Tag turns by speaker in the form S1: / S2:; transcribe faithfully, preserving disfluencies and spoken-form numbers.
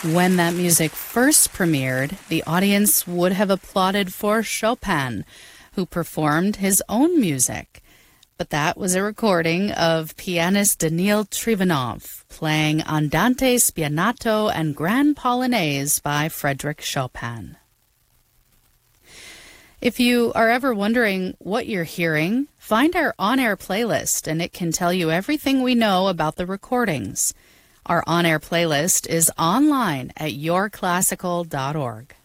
S1: When that music first premiered, the audience would have applauded for Chopin, who performed his own music. But that was a recording of pianist Daniil Trivanov playing Andante Spianato and Grand Polonaise by Frédéric Chopin. If you are ever wondering what you're hearing, find our on-air playlist, and it can tell you everything we know about the recordings. Our on-air playlist is online at your classical dot org.